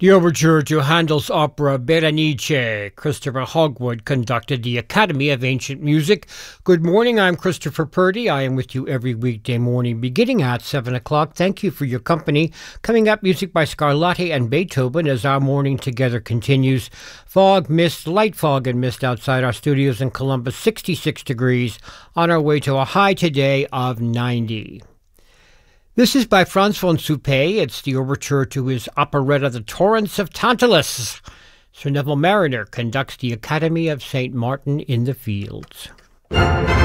The overture to Handel's opera Berenice. Christopher Hogwood conducted the Academy of Ancient Music. Good morning, I'm Christopher Purdy. I am with you every weekday morning beginning at 7 o'clock. Thank you for your company. Coming up, music by Scarlatti and Beethoven as our morning together continues. Fog, mist, light fog and mist outside our studios in Columbus, 66 degrees. On our way to a high today of 90. This is by Franz von Suppé. It's the overture to his operetta, The Torrents of Tantalus. Sir Neville Marriner conducts the Academy of St. Martin in the Fields.